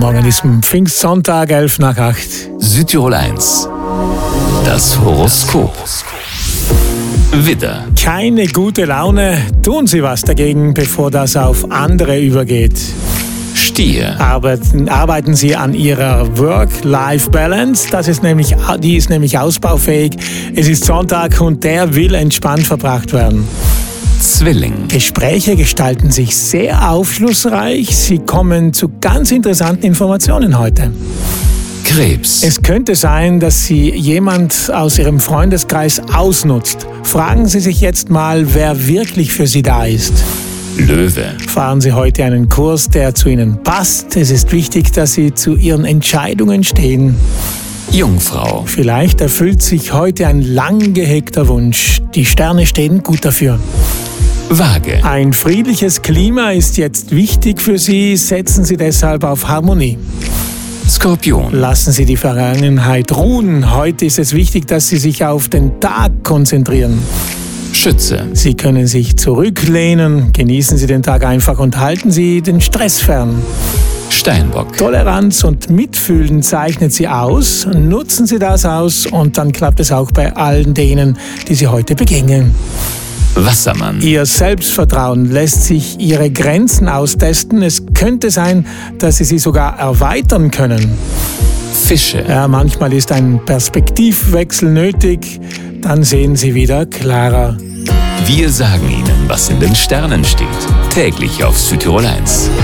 Morgen an diesem Pfingstsonntag, 7:11. Südtirol 1. Das Horoskop. Widder. Keine gute Laune, tun Sie was dagegen, bevor das auf andere übergeht. Stier. Arbeiten Sie an Ihrer Work-Life-Balance, die ist nämlich ausbaufähig. Es ist Sonntag und der will entspannt verbracht werden. Zwilling. Gespräche gestalten sich sehr aufschlussreich. Sie kommen zu ganz interessanten Informationen heute. Krebs. Es könnte sein, dass Sie jemand aus Ihrem Freundeskreis ausnutzt. Fragen Sie sich jetzt mal, wer wirklich für Sie da ist. Löwe. Fahren Sie heute einen Kurs, der zu Ihnen passt. Es ist wichtig, dass Sie zu Ihren Entscheidungen stehen. Jungfrau. Vielleicht erfüllt sich heute ein lang gehegter Wunsch. Die Sterne stehen gut dafür. Waage. Ein friedliches Klima ist jetzt wichtig für Sie. Setzen Sie deshalb auf Harmonie. Skorpion. Lassen Sie die Vergangenheit ruhen. Heute ist es wichtig, dass Sie sich auf den Tag konzentrieren. Schütze. Sie können sich zurücklehnen. Genießen Sie den Tag einfach und halten Sie den Stress fern. Steinbock. Toleranz und Mitfühlen zeichnet Sie aus. Nutzen Sie das aus und dann klappt es auch bei allen denen, die Sie heute begegnen. Wassermann. Ihr Selbstvertrauen lässt sich Ihre Grenzen austesten. Es könnte sein, dass Sie sie sogar erweitern können. Fische. Ja, manchmal ist ein Perspektivwechsel nötig. Dann sehen Sie wieder klarer. Wir sagen Ihnen, was in den Sternen steht. Täglich auf Südtirol 1.